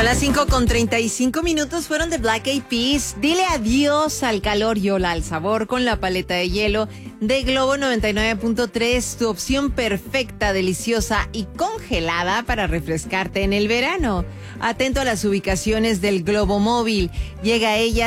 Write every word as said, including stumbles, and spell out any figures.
las cinco con treinta y cinco minutos fueron de Black Eyed Peas. Dile adiós al calor y hola al sabor con la paleta de hielo de Globo noventa y nueve punto tres. Tu opción perfecta, deliciosa y congelada para refrescarte en el verano. Atento a las ubicaciones del Globo Móvil. Llega ella